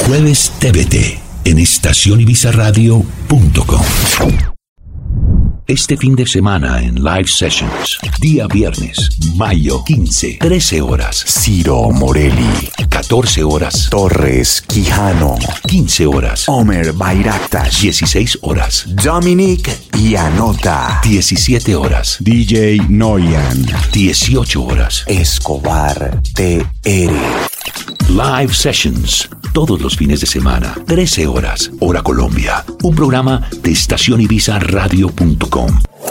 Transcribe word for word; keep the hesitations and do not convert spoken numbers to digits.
Jueves T V T en estación ibiza radio punto com. Este fin de semana en Live Sessions, día viernes, mayo quince, trece horas, Ciro Morelli, catorce horas, Torres Quijano, quince horas, Omer Bayraktas, dieciséis horas, Dominic Ianota, diecisiete horas, D J Noyan, dieciocho horas, Escobar T R. Live Sessions, todos los fines de semana, trece horas, hora Colombia. Un programa de estación ibiza radio punto com.